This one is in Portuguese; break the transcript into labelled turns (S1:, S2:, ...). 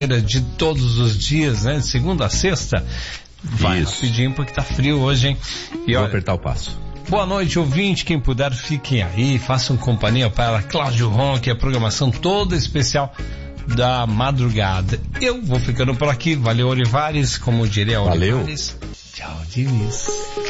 S1: de todos os dias, né? De segunda a sexta. Vai rapidinho porque tá frio hoje, hein? E
S2: vou apertar o passo.
S1: Boa noite, ouvinte. Quem puder, fiquem aí. Façam companhia para Cláudio Ronque, a programação toda especial da madrugada. Eu vou ficando por aqui. Valeu, Olivares. Como diria Olivares. Tchau, Diniz.